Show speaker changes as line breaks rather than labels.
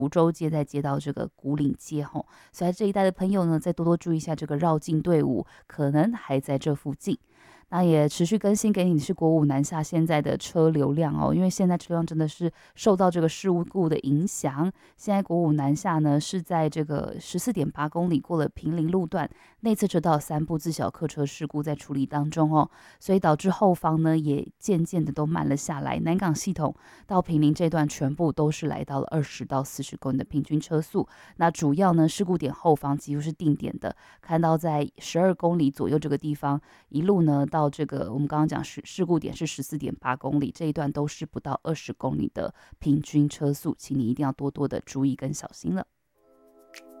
泸州街再接到这个古岭街吼，所以这一带的朋友呢，再多多注意一下这个绕境队伍，可能还在这附近。那也持续更新给你是国五南下现在的车流量哦，因为现在车辆真的是受到这个事故的影响。现在国五南下呢是在这个14.8公里过了平林路段，内侧车道3部自小客车事故在处理当中哦，所以导致后方呢也渐渐的都慢了下来。南港系统到平林这段全部都是来到了20到40公里的平均车速。那主要呢事故点后方几乎是定点的，看到在12公里左右这个地方，一路呢到这个我们刚刚讲事故点是14.8公里，这一段都是不到20公里的平均车速，请你一定要多多的注意跟小心了。